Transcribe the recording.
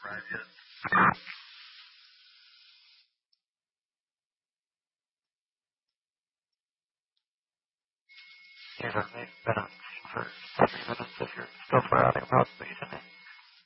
right in. You've been on for 3 minutes if you're still far out, possibly